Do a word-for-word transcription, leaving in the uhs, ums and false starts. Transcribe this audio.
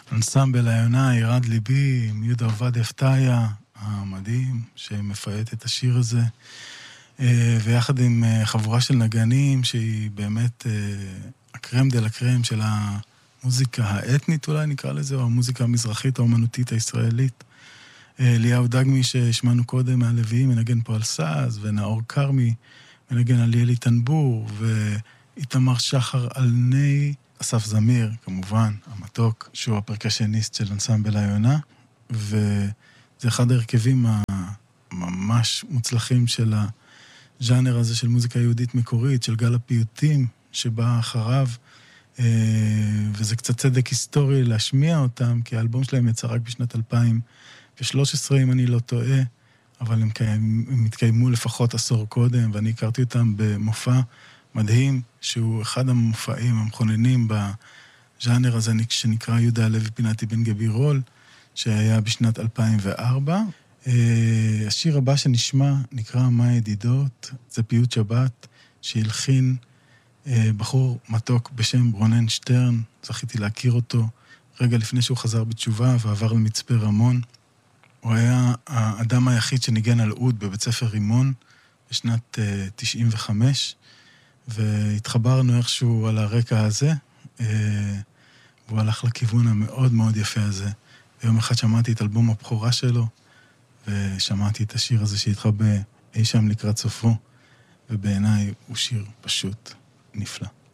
אנסמבל היונה, ירד ליבי, עם יהודה עובדיה פתאיה, המדהים, שמפעט את השיר הזה, ויחד עם חבורה של נגנים, שהיא באמת הקרם דל הקרם של המוזיקה האתנית, אולי נקרא לזה, או המוזיקה המזרחית, האומנותית הישראלית. ליאו דגמי, ששמענו קודם מהלוויים, מנגן פה על סאז, ונאור קרמי, מנגן על ילי טנבור, ואיתמר שחר על ני, אסף זמיר, כמובן, המתוק, שהוא הפרקשניסט של אנסמבל היונה, וזה אחד ההרכבים הממש מוצלחים של הז'אנר הזה של מוזיקה יהודית מקורית, של גל הפיוטים שבא אחריו, וזה קצת צדק היסטורי להשמיע אותם, כי האלבום שלהם יצא רק בשנת אלפיים ושלוש עשרה, אם אני לא טועה, אבל הם, הם התקיימו לפחות עשור קודם, ואני הכרתי אותם במופע מדהים, שהוא אחד המופעים המכוננים בז'אנר הזה שנקרא יהודה הלוי פינתי בן גבירול, שהיה בשנת אלפיים וארבע. השיר הבא שנשמע נקרא מה ידידות, זה פיוט שבת שהלחין בחור מתוק בשם רונן שטרן, זכיתי להכיר אותו רגע לפני שהוא חזר בתשובה ועבר למצפה רמון. הוא היה האדם היחיד שניגן על אוד בבית ספר רימון בשנת תשעים וחמש, והתחברנו איכשהו על הרקע הזה, והוא הלך לכיוון המאוד מאוד יפה הזה. ויום אחד שמעתי את אלבום הבכורה שלו, ושמעתי את השיר הזה שהתחבא אי שם לקראת סופו, ובעיניי הוא שיר פשוט נפלא.